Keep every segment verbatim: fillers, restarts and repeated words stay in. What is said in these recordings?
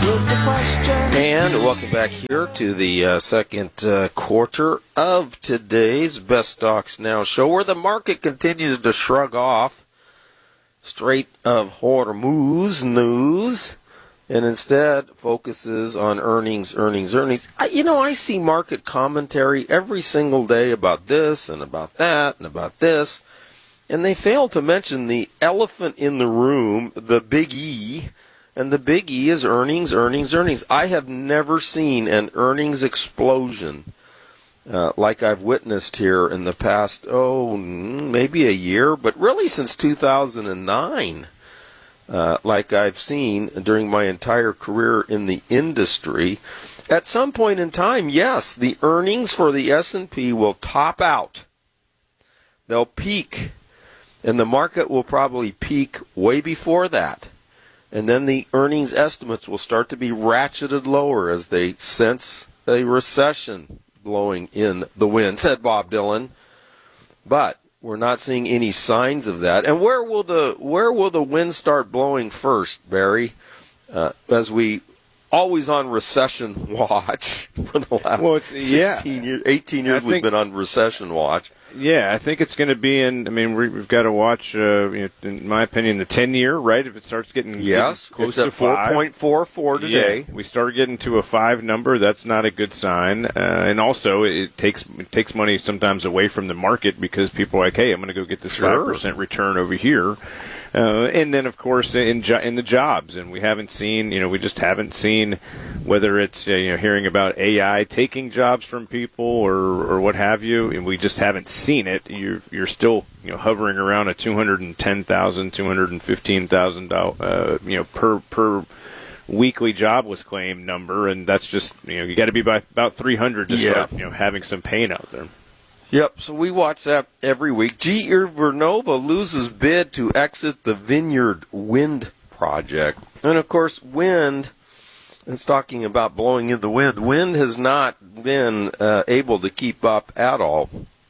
with the question. And welcome back here to the uh, second uh, quarter of today's Best Stocks Now show, where the market continues to shrug off Strait of Hormuz news and instead focuses on earnings, earnings, earnings. I, you know, I see market commentary every single day about this and about that and about this, and they fail to mention the elephant in the room, the big E. And the big E is earnings, earnings, earnings. I have never seen an earnings explosion uh, like I've witnessed here in the past, oh, maybe a year, but really since two thousand nine, uh, like I've seen during my entire career in the industry. At some point in time, yes, the earnings for the S and P will top out. They'll peak, and the market will probably peak way before that. And then the earnings estimates will start to be ratcheted lower as they sense a recession blowing in the wind, said Bob Dylan. But we're not seeing any signs of that. And where will the where will the wind start blowing first, Barry? Uh, as we always on recession watch for the last well, sixteen yeah. years, eighteen years I we've think, been on recession watch. Yeah, I think it's going to be in, I mean, we've got to watch, uh, you know, in my opinion, the ten-year, right? If it starts getting, yes, getting close it's to at four point four four today. Yeah, we start getting to a five number, that's not a good sign. Uh, and also, it takes it takes money sometimes away from the market because people are like, hey, I'm going to go get this Sure. five percent return over here. Uh, and then, of course, in jo- in the jobs, and we haven't seen, you know, we just haven't seen whether it's, uh, you know, hearing about A I taking jobs from people or, or what have you, and we just haven't seen it. You're you're still, you know, hovering around a two hundred ten thousand, two hundred fifteen thousand, uh, you know, per per weekly jobless claim number, and that's just, you know, you got to be by about three hundred to Yeah. start, you know, having some pain out there. Yep, so we watch that every week. G E Vernova loses bid to exit the Vineyard Wind project. And, of course, wind, it's talking about blowing in the wind. Wind has not been uh, able to keep up at all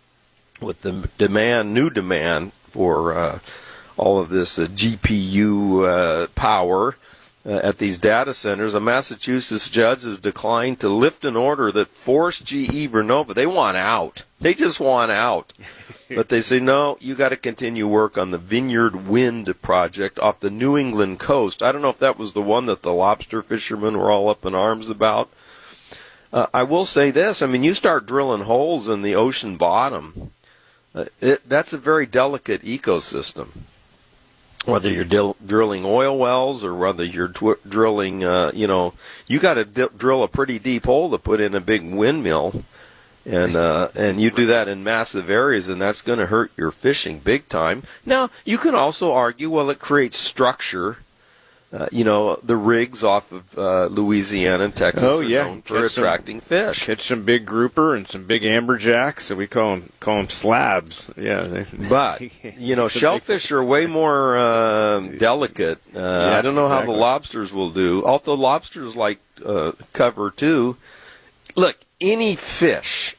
with the demand, new demand for uh, all of this uh, G P U uh, power. Uh, at these data centers. A Massachusetts judge has declined to lift an order that forced G E Vernova. They want out. They just want out. But they say, no, you got to continue work on the Vineyard Wind project off the New England coast. I don't know if that was the one that the lobster fishermen were all up in arms about. Uh, I will say this. I mean, you start drilling holes in the ocean bottom. Uh, it, that's a very delicate ecosystem. Whether you're dil- drilling oil wells or whether you're tw- drilling, uh, you know, you got to di- drill a pretty deep hole to put in a big windmill, and uh, and you do that in massive areas, and that's going to hurt your fishing big time. Now, you can also argue, well, it creates structure. Uh, you know, the rigs off of uh, Louisiana and Texas oh, are yeah. known for Catch attracting some, fish. Catch some big grouper and some big amberjacks. So we call them call them slabs. Yeah, but you know, shellfish are way more uh, delicate. Uh, yeah, I don't know exactly. how the lobsters will do. Although lobsters like uh, cover too. Look, any fish,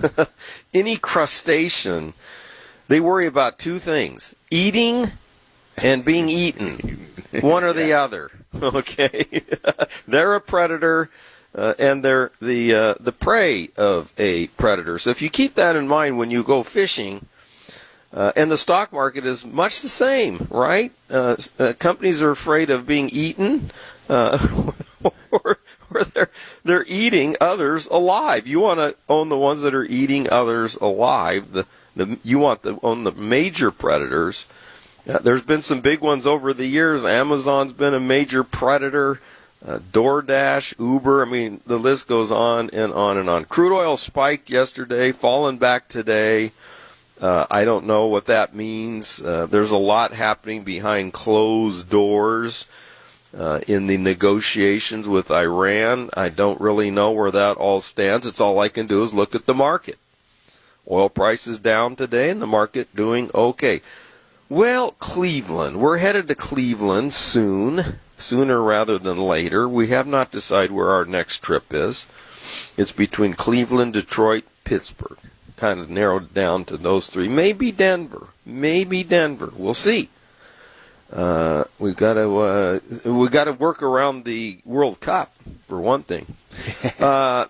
any crustacean, they worry about two things: eating and being eaten. One or the other, okay? They're a predator, uh, and they're the uh, the prey of a predator. So if you keep that in mind when you go fishing, uh, and the stock market is much the same, right? Uh, uh, companies are afraid of being eaten, uh, or, or they're they're eating others alive. You want to own the ones that are eating others alive. The the you want to own the major predators. Uh, there's been some big ones over the years. Amazon's been a major predator. Uh, DoorDash, Uber. I mean, the list goes on and on and on. Crude oil spiked yesterday, fallen back today. Uh, I don't know what that means. Uh, there's a lot happening behind closed doors uh, in the negotiations with Iran. I don't really know where that all stands. It's all I can do is look at the market. Oil prices down today and the market doing okay. Well, Cleveland. We're headed to Cleveland soon, sooner rather than later. We have not decided where our next trip is. It's between Cleveland, Detroit, Pittsburgh. Kind of narrowed down to those three. Maybe Denver. Maybe Denver. We'll see. Uh, we've got to uh, we got to work around the World Cup for one thing. Uh,